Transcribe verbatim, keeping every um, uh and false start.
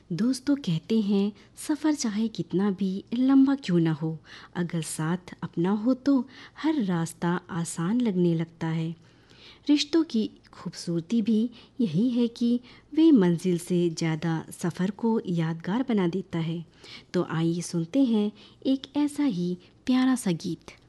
दोस्तों कहते हैं सफ़र चाहे कितना भी लंबा क्यों ना हो, अगर साथ अपना हो तो हर रास्ता आसान लगने लगता है। रिश्तों की खूबसूरती भी यही है कि वे मंजिल से ज़्यादा सफ़र को यादगार बना देता है। तो आइए सुनते हैं एक ऐसा ही प्यारा सा गीत।